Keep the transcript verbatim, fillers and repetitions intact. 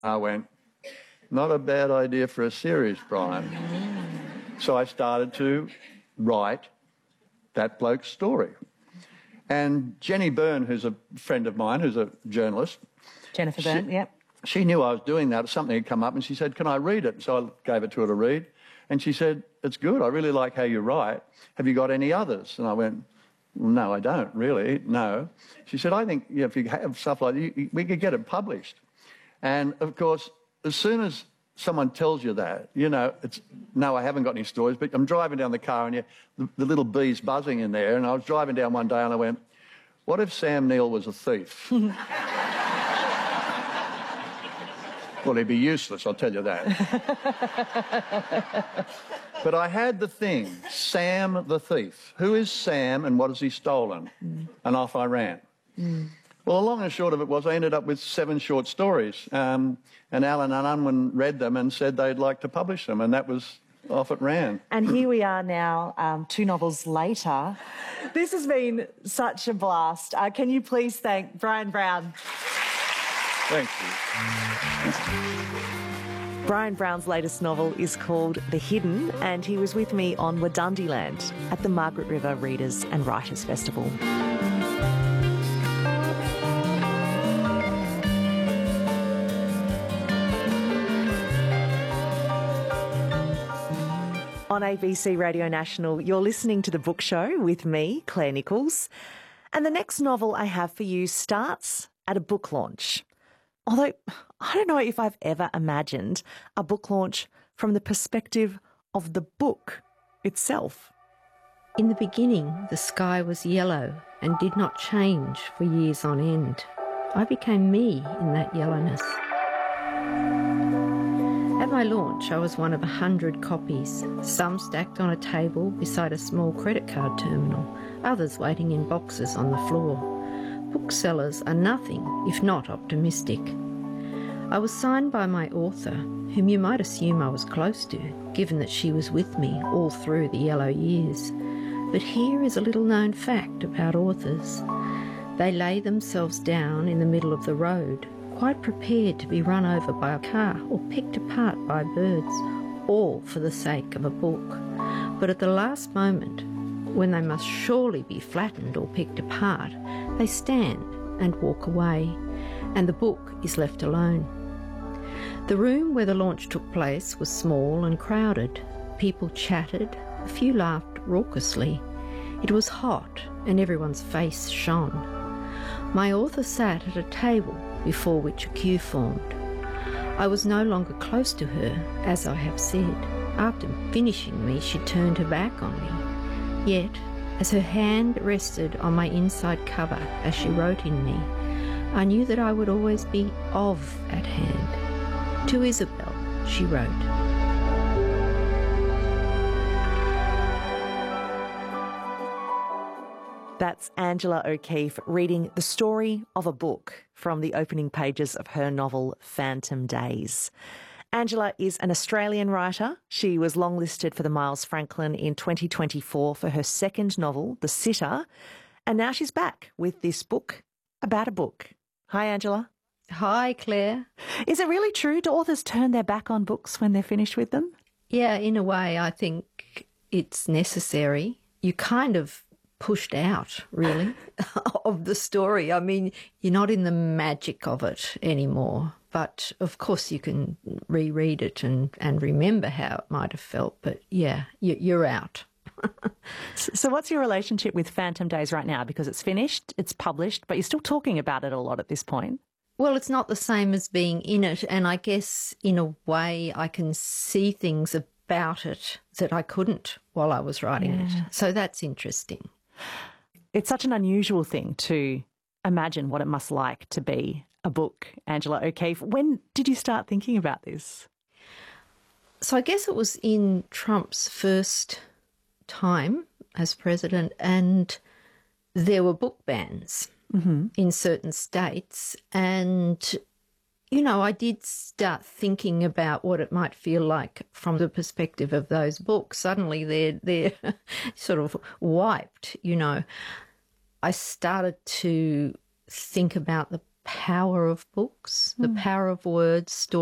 I went, not a bad idea for a series, Brian. So I started to write that bloke's story. And Jenny Byrne, who's a friend of mine, who's a journalist. Jennifer Byrne, she, yep. She knew I was doing that. Something had come up and she said, can I read it? So I gave it to her to read. And she said, it's good. I really like how you write. Have you got any others? And I went, no, I don't really, no. She said, I think, you know, if you have stuff like that, we could get it published. And, of course, as soon as someone tells you that, you know, it's, no, I haven't got any stories, but I'm driving down the car and you, the, the little bee's buzzing in there, and I was driving down one day and I went, what if Sam Neill was a thief? Well, he'd be useless, I'll tell you that. But I had the thing, Sam the thief. Who is Sam and what has he stolen? Mm. And off I ran. Mm. Well, the long and short of it was I ended up with seven short stories. Um, and Alan and Unwin read them and said they'd like to publish them, and that was off it ran. And here we are now, um, two novels later. This has been such a blast. Uh, can you please thank Brian Brown? Thank you. Brian Brown's latest novel is called The Hidden, and he was with me on Wadundiland at the Margaret River Readers and Writers Festival. On A B C Radio National, you're listening to The Book Show with me, Claire Nichols. And the next novel I have for you starts at a book launch. Although, I don't know if I've ever imagined a book launch from the perspective of the book itself. In the beginning, the sky was yellow and did not change for years on end. I became me in that yellowness. At my launch, I was one of a hundred copies, some stacked on a table beside a small credit card terminal, others waiting in boxes on the floor. Booksellers are nothing if not optimistic. I was signed by my author, whom you might assume I was close to, given that she was with me all through the yellow years. But here is a little-known fact about authors. They lay themselves down in the middle of the road, quite prepared to be run over by a car or picked apart by birds, all for the sake of a book. But at the last moment, when they must surely be flattened or picked apart, they stand and walk away, and the book is left alone. The room where the launch took place was small and crowded. People chatted, a few laughed raucously. It was hot, and everyone's face shone. My author sat at a table before which a queue formed. I was no longer close to her, as I have said. After finishing me, she turned her back on me. Yet, as her hand rested on my inside cover as she wrote in me, I knew that I would always be of at hand. To Isabel, she wrote. That's Angela O'Keeffe reading the story of a book from the opening pages of her novel Phantom Days. Angela is an Australian writer. She was longlisted for the Miles Franklin in twenty twenty-four for her second novel, The Sitter, and now she's back with this book about a book. Hi, Angela. Hi, Claire. Is it really true? Do authors turn their back on books when they're finished with them? Yeah, in a way, I think it's necessary. You kind of pushed out, really, of the story. I mean, you're not in the magic of it anymore. But, of course, you can reread it and, and remember how it might have felt. But, yeah, you, you're out. So what's your relationship with Phantom Days right now? Because it's finished, it's published, but you're still talking about it a lot at this point. Well, it's not the same as being in it. And I guess, in a way, I can see things about it that I couldn't while I was writing Yeah. it. So that's interesting. It's such an unusual thing to imagine what it must like to be a book, Angela O'Keeffe. When did you start thinking about this? So I guess it was in Trump's first time as president, and there were book bans mm-hmm. in certain states. And, you know, I did start thinking about what it might feel like from the perspective of those books. Suddenly they're, they're sort of wiped, you know. I started to think about the power of books, the power of words, stories.